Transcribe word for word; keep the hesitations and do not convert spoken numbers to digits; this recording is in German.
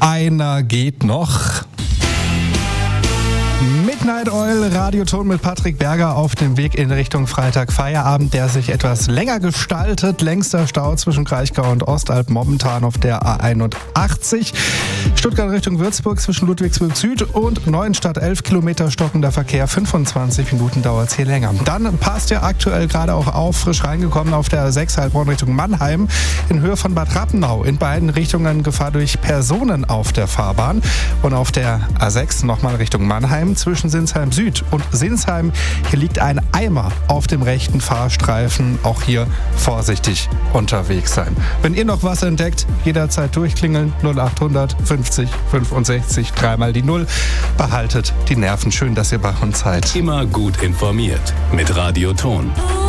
Einer geht noch. Midnight Oil, Radioton mit Patrick Berger auf dem Weg in Richtung Freitag Feierabend, der sich etwas länger gestaltet. Längster Stau zwischen Kraichgau und Ostalb momentan auf der A einundachtzig. Stuttgart Richtung Würzburg zwischen Ludwigsburg Süd und Neuenstadt elf Kilometer stockender Verkehr. fünfundzwanzig Minuten dauert es hier länger. Dann passt ja aktuell gerade auch auf, frisch reingekommen auf der A sechs Heilbronn Richtung Mannheim in Höhe von Bad Rappenau. In beiden Richtungen Gefahr durch Personen auf der Fahrbahn. Und auf der A sechs nochmal Richtung Mannheim zwischen Sinsheim Süd und Sinsheim. Hier liegt ein Eimer auf dem rechten Fahrstreifen. Auch hier vorsichtig unterwegs sein. Wenn ihr noch was entdeckt, jederzeit durchklingeln. null achthundert fünfzig fünfundsechzig, dreimal die Null. Behaltet die Nerven. Schön, dass ihr bei uns seid. Immer gut informiert mit Radioton.